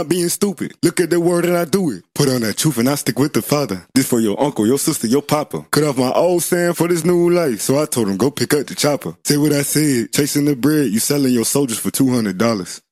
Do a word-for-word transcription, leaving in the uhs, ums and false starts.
I'm being stupid. Look at the word and I do it. Put on that truth and I stick with the father. This for your uncle, your sister, your papa. Cut off my old sand for this new life. So I told him, go pick up the chopper. Say what I said, chasing the bread, you selling your soldiers for two hundred dollars.